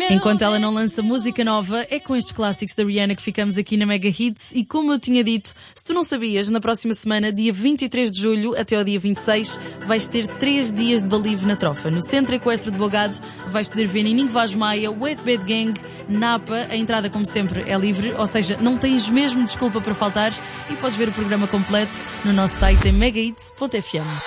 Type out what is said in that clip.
Enquanto ela não lança música nova, é com estes clássicos da Rihanna que ficamos aqui na Mega Hits. E como eu tinha dito, se tu não sabias, na próxima semana, dia 23 de julho até ao dia 26, vais ter 3 dias de Balive na Trofa. No Centro Equestre de Bogado vais poder ver Nininho Vaz Maia, Wet Bad Gang, Napa. A entrada, como sempre, é livre, ou seja, não tens mesmo desculpa para faltar e podes ver o programa completo no nosso site em megahits.fm.